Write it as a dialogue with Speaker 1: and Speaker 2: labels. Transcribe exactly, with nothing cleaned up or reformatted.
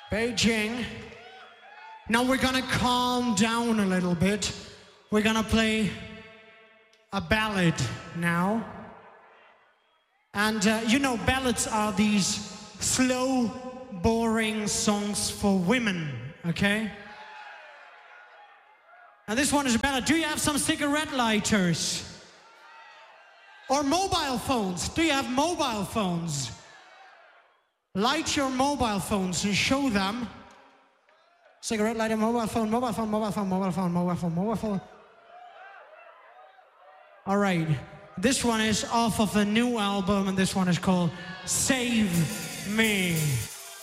Speaker 1: Beijing. Now we're gonna calm down a little bit. We're gonna play a ballad now. And uh, you know, ballads are these slow, boring songs for women, okay? And this one is a ballad. Do you have some cigarette lighters? Or mobile phones? Do you have mobile phones? Light your mobile phones and show them. Cigarette lighter, mobile phone, mobile phone, mobile phone, mobile phone, mobile phone, mobile phone. All right. This one is off of a new album, and this one is called Save Me.